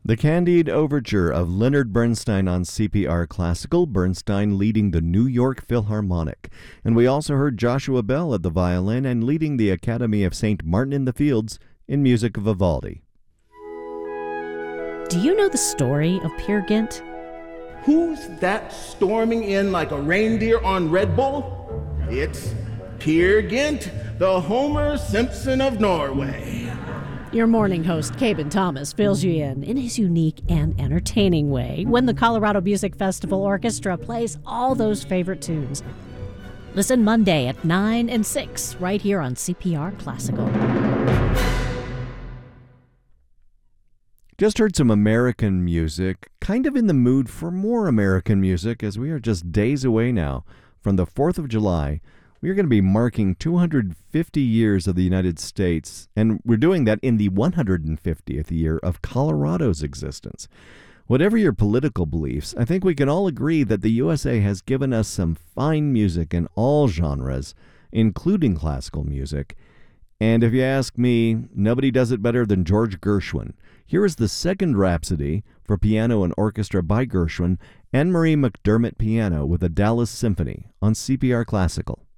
The Candide Overture of Leonard Bernstein on CPR Classical, Bernstein leading the New York Philharmonic. And we also heard Joshua Bell at the violin and leading the Academy of St. Martin in the Fields in music of Vivaldi. Do you know the story of Peer Gynt? Who's that storming in like a reindeer on Red Bull? It's Peer Gynt, the Homer Simpson of Norway. Your morning host, Cabin Thomas, fills you in his unique and entertaining way when the Colorado Music Festival Orchestra plays all those favorite tunes. Listen Monday at 9 and 6 right here on CPR Classical. Just heard some American music, kind of in the mood for more American music as we are just days away now from the 4th of July. We are going to be marking 250 years of the United States, and we're doing that in the 150th year of Colorado's existence. Whatever your political beliefs, I think we can all agree that the USA has given us some fine music in all genres, including classical music. And if you ask me, nobody does it better than George Gershwin. Here is the second Rhapsody for piano and orchestra by Gershwin, Anne-Marie McDermott piano with the Dallas Symphony on CPR Classical.